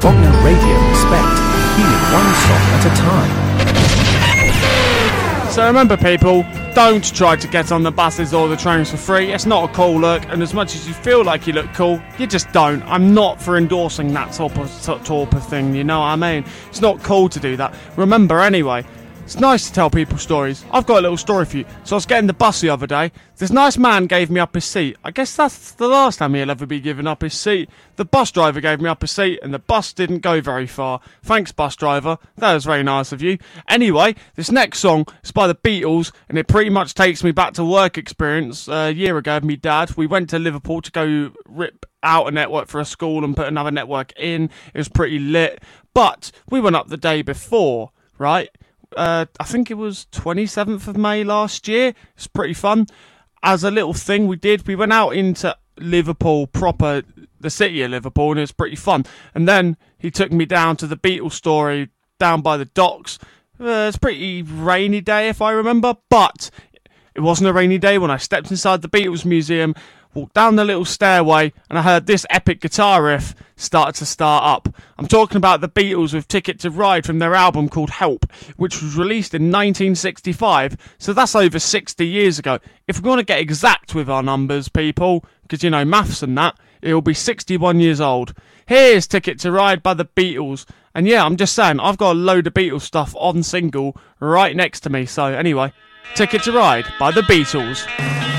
Wagner Radio Respect, healing one song at a time. So remember people, don't try to get on the buses or the trains for free. It's not a cool look, and as much as you feel like you look cool, you just don't. I'm not for endorsing that type of thing, you know what I mean? It's not cool to do that. Remember anyway, it's nice to tell people stories. I've got a little story for you. So I was getting the bus the other day. This nice man gave me up his seat. I guess that's the last time he'll ever be given up his seat. The bus driver gave me up his seat and the bus didn't go very far. Thanks, bus driver. That was very nice of you. Anyway, this next song is by the Beatles and it pretty much takes me back to work experience. A year ago with me dad, we went to Liverpool to go rip out a network for a school and put another network in. It was pretty lit. But we went up the day before, right? I think it was 27th of May last year. It's pretty fun. As a little thing we went out into Liverpool proper, the city of Liverpool, and it was pretty fun. And then he took me down to the Beatles story down by the docks. It's a pretty rainy day if I remember, but it wasn't a rainy day when I stepped inside the Beatles museum, walked down the little stairway, and I heard this epic guitar riff start up. I'm talking about the Beatles with Ticket to Ride from their album called Help, which was released in 1965, so that's over 60 years ago. If we're going to get exact with our numbers, people, because you know maths and that, it'll be 61 years old. Here's Ticket to Ride by the Beatles, and yeah, I'm just saying, I've got a load of Beatles stuff on single right next to me, so anyway, Ticket to Ride by the Beatles.